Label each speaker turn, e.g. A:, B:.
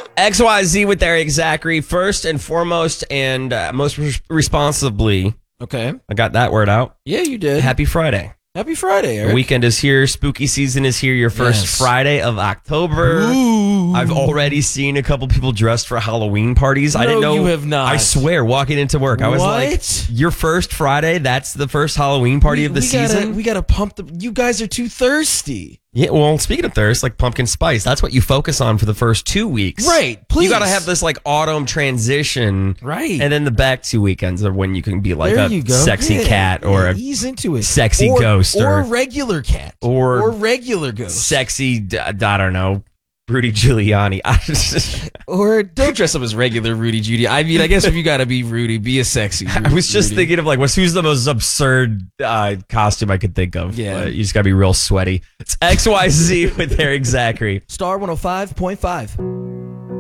A: XYZ with Eric Zachary. First and foremost and most responsibly.
B: Okay.
A: I got that word out.
B: Yeah, you did.
A: Happy Friday.
B: Happy Friday, Eric.
A: The weekend is here. Spooky season is here. Your first Friday of October.
B: Ooh.
A: I've already seen a couple people dressed for Halloween parties. I didn't know.
B: You have not.
A: I swear, walking into work, I was like, your first Friday, that's the first Halloween party of the season?
B: We got to pump the... You guys are too thirsty.
A: Yeah, well, speaking of thirst, like pumpkin spice, that's what you focus on for the first 2 weeks.
B: Right, please.
A: You got to have this like autumn transition.
B: Right.
A: And then the back 2 weekends are when you can be like
B: there
A: a sexy cat or a
B: ease into it.
A: sexy ghost.
B: Or a regular cat.
A: Or
B: regular ghost.
A: Sexy, I don't know, Rudy Giuliani.
B: Or don't dress up as regular Rudy Judy. I mean, I guess if you got to be Rudy, be a sexy Rudy.
A: I was just thinking of like, who's the most absurd costume I could think of?
B: Yeah.
A: You just got to be real sweaty. It's XYZ with Eric Zachary.
B: Star 105.5.